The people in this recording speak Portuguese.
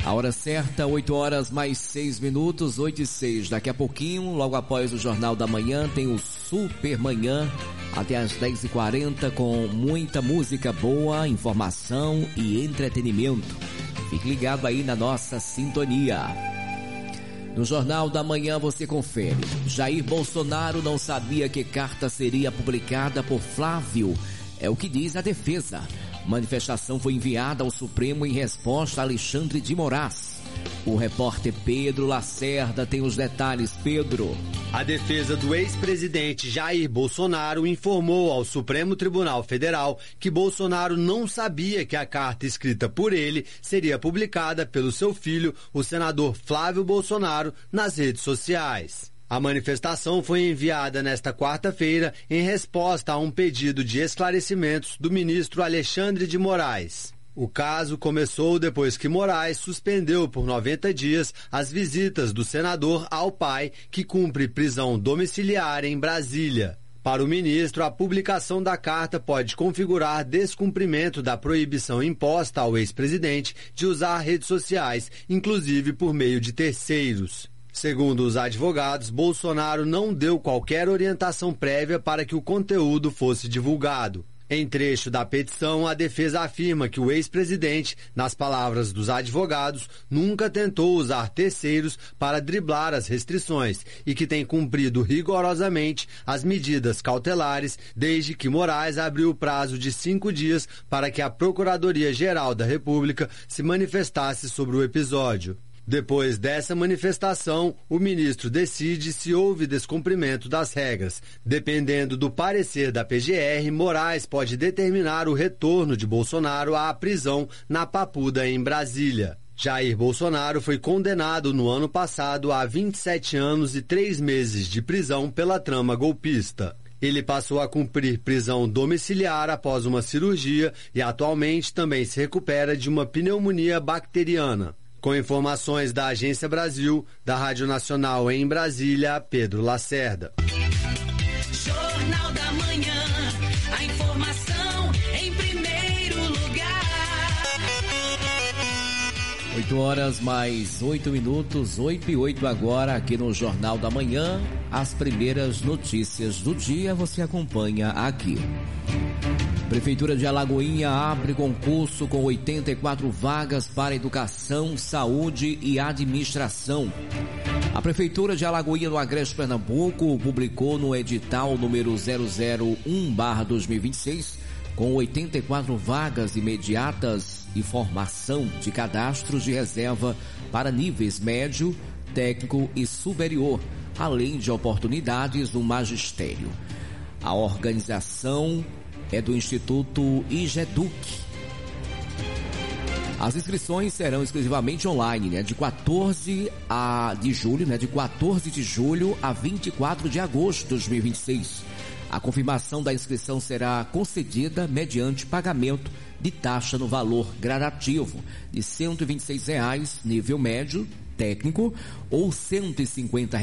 A hora certa, 8 horas mais 6 minutos, 8:06. Daqui a pouquinho, logo após o Jornal da Manhã, tem o Supermanhã, até às 10h40, com muita música boa, informação e entretenimento. Fique ligado aí na nossa sintonia. No Jornal da Manhã você confere. Jair Bolsonaro não sabia que carta seria publicada por Flávio. É o que diz a defesa. Manifestação foi enviada ao Supremo em resposta a Alexandre de Moraes. O repórter Pedro Lacerda tem os detalhes. Pedro. A defesa do ex-presidente Jair Bolsonaro informou ao Supremo Tribunal Federal que Bolsonaro não sabia que a carta escrita por ele seria publicada pelo seu filho, o senador Flávio Bolsonaro, nas redes sociais. A manifestação foi enviada nesta quarta-feira em resposta a um pedido de esclarecimentos do ministro Alexandre de Moraes. O caso começou depois que Moraes suspendeu por 90 dias as visitas do senador ao pai, que cumpre prisão domiciliar em Brasília. Para o ministro, a publicação da carta pode configurar descumprimento da proibição imposta ao ex-presidente de usar redes sociais, inclusive por meio de terceiros. Segundo os advogados, Bolsonaro não deu qualquer orientação prévia para que o conteúdo fosse divulgado. Em trecho da petição, a defesa afirma que o ex-presidente, nas palavras dos advogados, nunca tentou usar terceiros para driblar as restrições e que tem cumprido rigorosamente as medidas cautelares desde que Moraes abriu o prazo de 5 dias para que a Procuradoria-Geral da República se manifestasse sobre o episódio. Depois dessa manifestação, o ministro decide se houve descumprimento das regras. Dependendo do parecer da PGR, Moraes pode determinar o retorno de Bolsonaro à prisão na Papuda, em Brasília. Jair Bolsonaro foi condenado no ano passado a 27 anos e 3 meses de prisão pela trama golpista. Ele passou a cumprir prisão domiciliar após uma cirurgia e atualmente também se recupera de uma pneumonia bacteriana. Com informações da Agência Brasil, da Rádio Nacional em Brasília, Pedro Lacerda. Jornal da Manhã, a informação em primeiro lugar. 8 horas mais 8 minutos, 8:08 agora, aqui no Jornal da Manhã. As primeiras notícias do dia você acompanha aqui. Prefeitura de Alagoinha abre concurso com 84 vagas para educação, saúde e administração. A Prefeitura de Alagoinha, no Agreste Pernambuco, publicou no edital número 001/2026, com 84 vagas imediatas e formação de cadastros de reserva para níveis médio, técnico e superior, além de oportunidades no magistério. A organização é do Instituto IGEDUC. As inscrições serão exclusivamente online, de 14 de julho a 24 de agosto de 2026. A confirmação da inscrição será concedida mediante pagamento de taxa no valor gradativo de R$ 126, nível médio, técnico, ou R$ 150